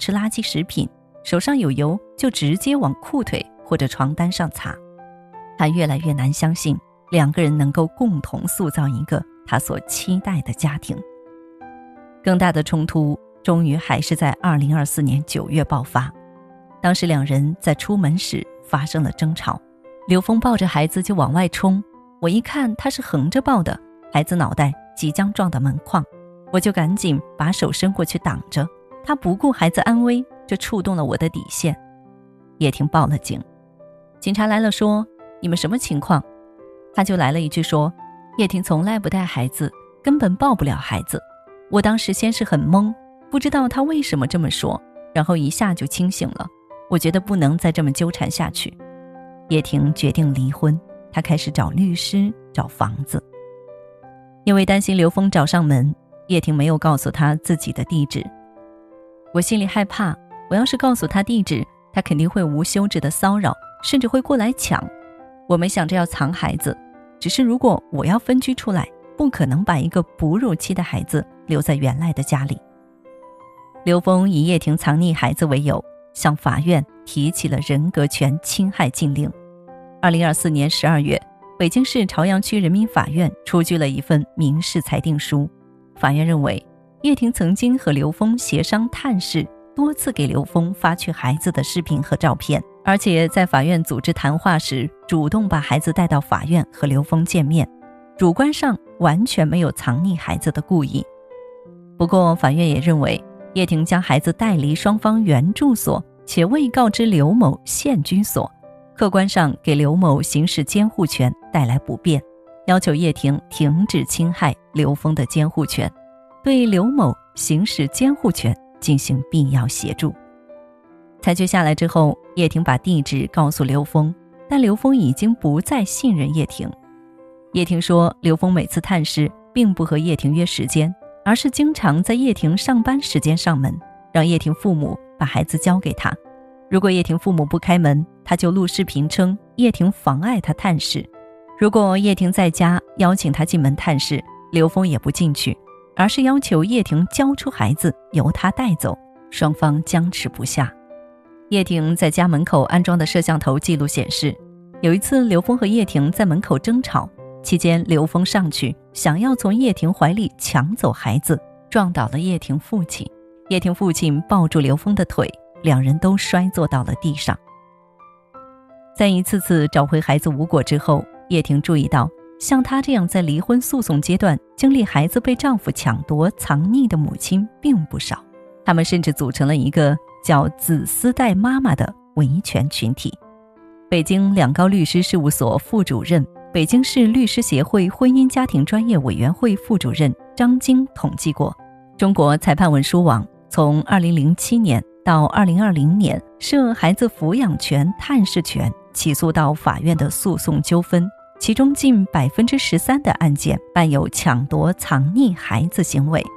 吃垃圾食品，手上有油就直接往裤腿或者床单上擦。他越来越难相信两个人能够共同塑造一个他所期待的家庭。更大的冲突终于还是在2024年9月爆发。当时两人在出门时发生了争吵，刘峰抱着孩子就往外冲，我一看他是横着抱的，孩子脑袋即将撞到门框，我就赶紧把手伸过去挡着，他不顾孩子安危，这触动了我的底线。叶婷报了警，警察来了说你们什么情况？他就来了一句说叶婷从来不带孩子，根本抱不了孩子。我当时先是很懵，不知道他为什么这么说，然后一下就清醒了。我觉得不能再这么纠缠下去。叶婷决定离婚，她开始找律师，找房子。因为担心刘峰找上门，叶婷没有告诉他自己的地址。我心里害怕，我要是告诉他地址，他肯定会无休止的骚扰，甚至会过来抢。我没想着要藏孩子，只是如果我要分居出来，不可能把一个哺乳期的孩子留在原来的家里。刘峰以叶婷藏匿孩子为由，向法院提起了人格权侵害禁令。2024年12月，北京市朝阳区人民法院出具了一份民事裁定书。法院认为，叶婷曾经和刘峰协商探视，多次给刘峰发去孩子的视频和照片，而且在法院组织谈话时，主动把孩子带到法院和刘峰见面，主观上完全没有藏匿孩子的故意。不过，法院也认为，叶婷将孩子带离双方原住所，且未告知刘某现居所，客观上给刘某行使监护权带来不便，要求叶婷停止侵害刘峰的监护权，对刘某行使监护权进行必要协助。裁决下来之后，叶婷把地址告诉刘峰，但刘峰已经不再信任叶婷。叶婷说，刘峰每次探视并不和叶婷约时间，而是经常在叶婷上班时间上门，让叶婷父母把孩子交给他。如果叶婷父母不开门，他就录视频称叶婷妨碍他探视。如果叶婷在家邀请他进门探视，刘峰也不进去，而是要求叶婷交出孩子，由他带走。双方僵持不下。叶婷在家门口安装的摄像头记录显示，有一次刘峰和叶婷在门口争吵，期间刘峰上去想要从叶婷怀里抢走孩子，撞倒了叶婷父亲。叶婷父亲抱住刘峰的腿，两人都摔坐到了地上。在一次次找回孩子无果之后，叶婷注意到，像她这样在离婚诉讼阶段经历孩子被丈夫抢夺藏匿的母亲并不少，他们甚至组成了一个叫子丝带妈妈的维权群体。北京两高律师事务所副主任、北京市律师协会婚姻家庭专业委员会副主任张晶统计过，中国裁判文书网从2007年到2020年涉孩子抚养权、探视权起诉到法院的诉讼纠纷，其中近13%的案件伴有抢夺、藏匿孩子行为。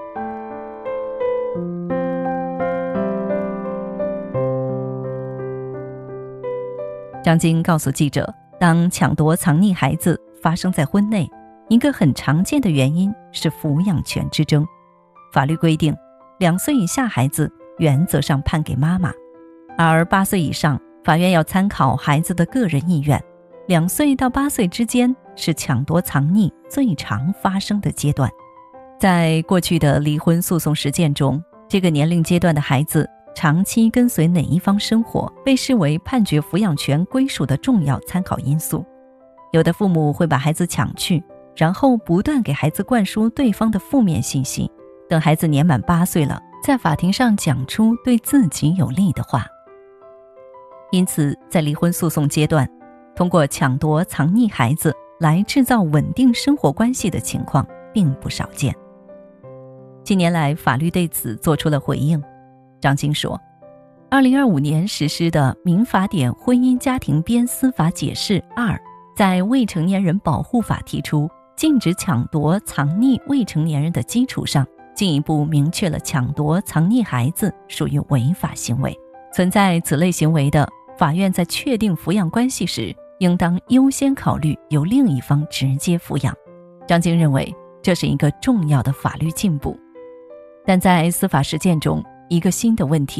张晶告诉记者，当抢夺、藏匿孩子发生在婚内，一个很常见的原因是抚养权之争。法律规定，2岁以下孩子原则上判给妈妈，而8岁以上，法院要参考孩子的个人意愿。2岁到8岁之间是抢夺藏匿最常发生的阶段。在过去的离婚诉讼实践中，这个年龄阶段的孩子长期跟随哪一方生活，被视为判决抚养权归属的重要参考因素。有的父母会把孩子抢去，然后不断给孩子灌输对方的负面信息，等孩子年满8岁了，在法庭上讲出对自己有利的话。因此，在离婚诉讼阶段，通过抢夺、藏匿孩子来制造稳定生活关系的情况并不少见。近年来，法律对此做出了回应。张晶说，2025年实施的民法典婚姻家庭编司法解释2在未成年人保护法提出禁止抢夺、藏匿未成年人的基础上，进一步明确了抢夺、藏匿孩子属于违法行为。存在此类行为的，法院在确定抚养关系时，应当优先考虑由另一方直接抚养。张晶认为，这是一个重要的法律进步。但在司法实践中，一个新的问题